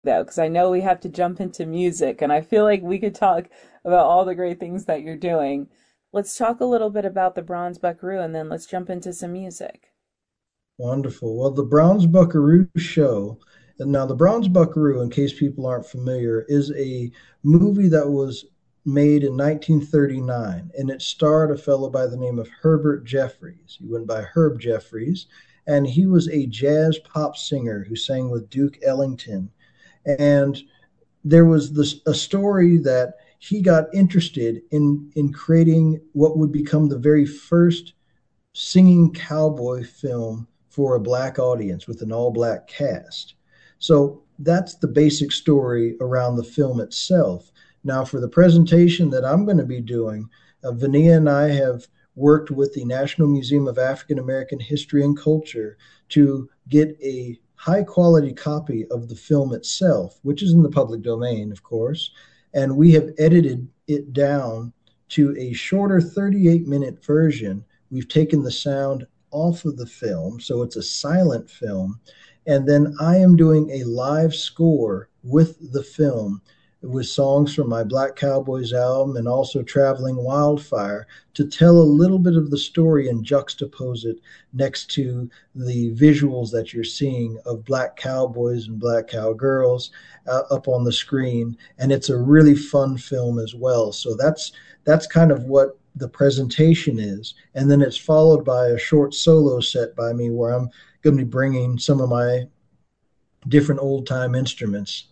though, because I know we have to jump into music, and I feel like we could talk about all the great things that you're doing. Let's talk a little bit about the Bronze Buckaroo, and then let's jump into some music. Wonderful. Well, the Browns Buckaroo show, and now the Browns Buckaroo, in case people aren't familiar, is a movie that was made in 1939, and it starred a fellow by the name of Herbert Jeffries. He went by Herb Jeffries, and he was a jazz pop singer who sang with Duke Ellington. And there was a story that he got interested in creating what would become the very first singing cowboy film for a black audience with an all black cast. So that's the basic story around the film itself. Now, for the presentation that I'm going to be doing, Vania and I have worked with the National Museum of African American History and Culture to get a high quality copy of the film itself, which is in the public domain, of course. And we have edited it down to a shorter 38-minute version. We've taken the sound off of the film, so it's a silent film. And then I am doing a live score with the film with songs from my Black Cowboys album and also Traveling Wildfire to tell a little bit of the story and juxtapose it next to the visuals that you're seeing of Black Cowboys and Black Cowgirls up on the screen. And it's a really fun film as well. So that's kind of what the presentation is. And then it's followed by a short solo set by me where I'm going to be bringing some of my different old time instruments.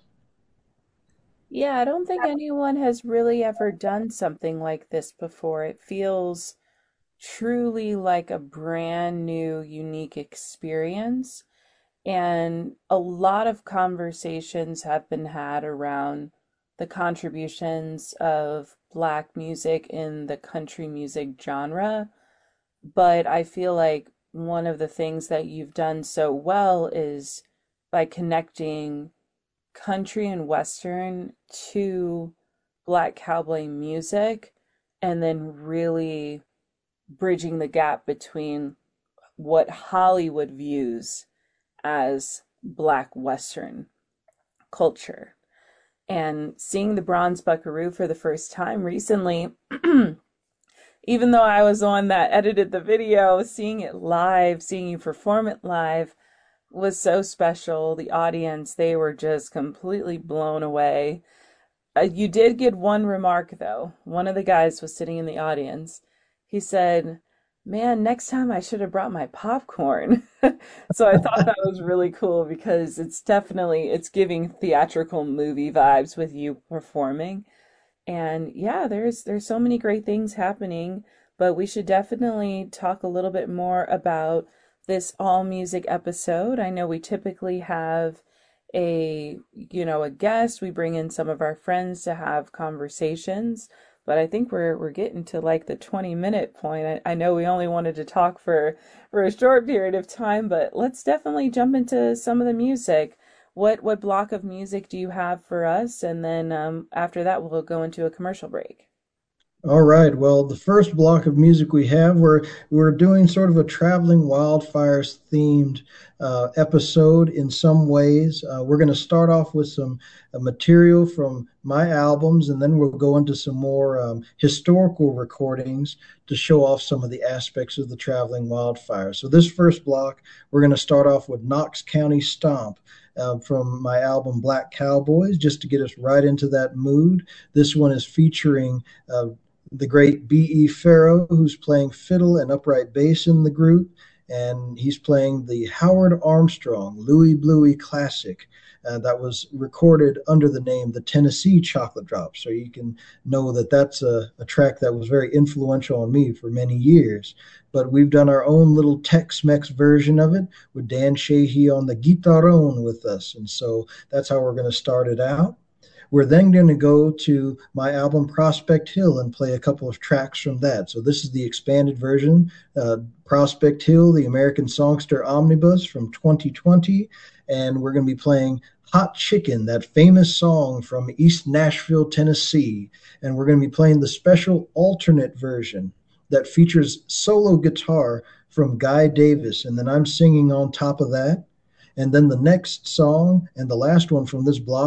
Yeah, I don't think anyone has really ever done something like this before. It feels truly like a brand new, unique experience. And a lot of conversations have been had around the contributions of Black music in the country music genre. But I feel like one of the things that you've done so well is by connecting country and western to Black cowboy music and then really bridging the gap between what Hollywood views as Black Western culture. And seeing the Bronze Buckaroo for the first time recently, even though I was the one that edited the video, seeing it live, seeing you perform it live was so special. The audience, they were just completely blown away. You did get one remark though. One of the guys was sitting in the audience. He said, "Man, next time I should have brought my popcorn." So I thought that was really cool because it's giving theatrical movie vibes with you performing. And yeah, there's so many great things happening, but we should definitely talk a little bit more about this all music episode. I know we typically have a guest. We bring in some of our friends to have conversations, but I think we're getting to like the 20-minute point. I know we only wanted to talk for a short period of time, but let's definitely jump into some of the music. What block of music do you have for us? And then after that, we'll go into a commercial break. All right. Well, the first block of music we have, we're doing sort of a traveling wildfires themed episode in some ways. We're going to start off with some material from my albums, and then we'll go into some more historical recordings to show off some of the aspects of the traveling wildfire. So this first block, we're going to start off with Knox County Stomp. From my album Black Cowboys, just to get us right into that mood. This one is featuring the great B.E. Farrow, who's playing fiddle and upright bass in the group, and he's playing the Howard Armstrong Louie Bluey classic that was recorded under the name The Tennessee Chocolate Drop. So you can know that that's a track that was very influential on me for many years. But we've done our own little Tex-Mex version of it with Dan Sheehy on the guitarone with us. And so that's how we're going to start it out. We're then going to go to my album Prospect Hill and play a couple of tracks from that. So this is the expanded version, Prospect Hill, the American Songster Omnibus from 2020. And we're going to be playing Hot Chicken, that famous song from East Nashville, Tennessee. And we're going to be playing the special alternate version that features solo guitar from Guy Davis. And then I'm singing on top of that. And then the next song and the last one from this block